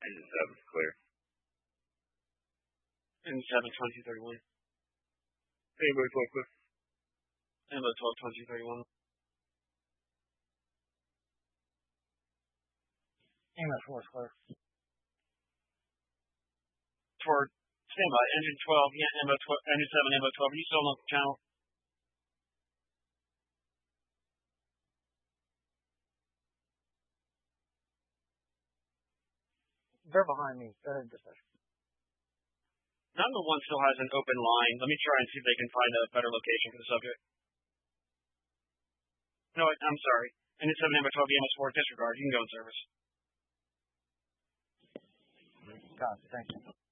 Engine 7's clear. Engine 7, 2231. Ambo 12 clear. Ambo 12, 2231. Ambo 4 is clear. Toward standby. Engine 12, yeah, Ambo 12, Engine 7, Ambo 12. Are you still on the channel? They're behind me. Go ahead, dispatch. Number 1 still has an open line. Let me try and see if they can find a better location for the subject. No, I'm sorry. Engine 7, Ambo 12, EMS 4, disregard. You can go in service. Got it. Thank you.